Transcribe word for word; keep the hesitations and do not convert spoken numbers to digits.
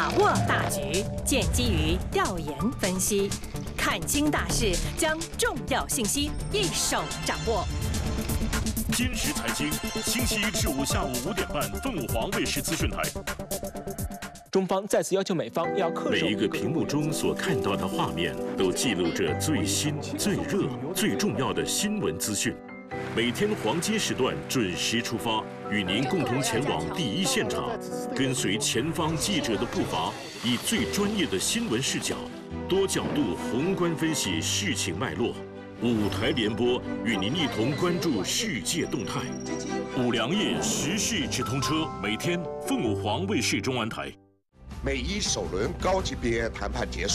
把握大局，建基于调研分析，看清大势，将重要信息一手掌握。 今时财经，星期一至五下午五点半，凤舞华卫视资讯台。 中方再次要求美方要恪守。 每一个屏幕中所看到的画面，都记录着最新、最热、最重要的新闻资讯。每天黄金时段准时出发，与您共同前往第一现场，跟随前方记者的步伐，以最专业的新闻视角，多角度宏观分析事情脉络。五台联播与您一同关注世界动态。五粮液时事直通车，每天凤舞华卫视中文台。 美伊首轮高级别谈判结束。